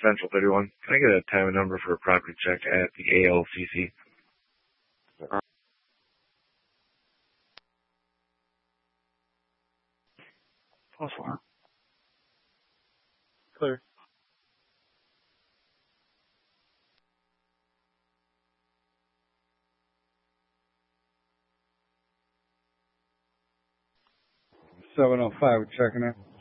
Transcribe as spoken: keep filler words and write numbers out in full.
Central thirty-one. Can I get a time and number for a property check at the A L C C? Plus one. Clear. seven oh five, checking it.